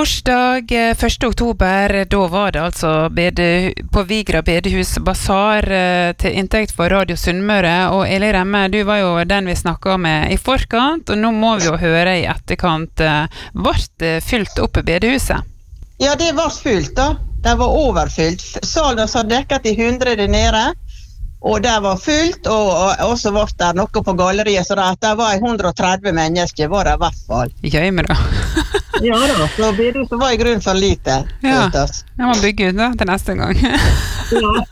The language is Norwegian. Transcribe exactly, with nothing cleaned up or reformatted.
Torsdag eh, første oktober, da var det altså bede, på Vigra bedehus basar eh, til inntekt for Radio Sunnmøre, og Eli Remme, du var jo den vi snakket med i forkant, og nå må vi jo høre i etterkant, eh, ble det fylt opp i bedehuset? Ja, det var fullt da. Det var overfylt. Salen var dekket i hundre der nede, og det var fullt, og, og også var det noe på galleriet, så det var hundre og tretti mennesker, var det i hvert fall. Gjøy med da. Ja da, så bedehuset var i grunnen for lite. Ja, jeg må bygge ut da, til neste gang. Ja.